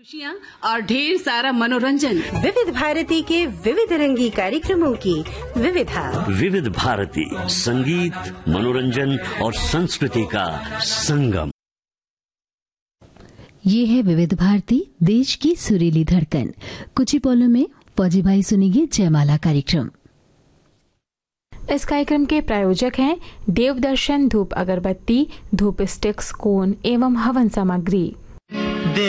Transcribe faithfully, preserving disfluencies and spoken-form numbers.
खुशियाँ और ढेर सारा मनोरंजन। विविध भारती के विविध रंगी कार्यक्रमों की विविधा। विविध भारती, संगीत, मनोरंजन और संस्कृति का संगम। ये है विविध भारती, देश की सुरीली धड़कन। कुछ ही पलों में फौजी भाई सुनेंगे जयमाला कार्यक्रम। इस कार्यक्रम के प्रायोजक हैं देवदर्शन धूप अगरबत्ती, धूप स्टिक्स, कोन एवं हवन सामग्री।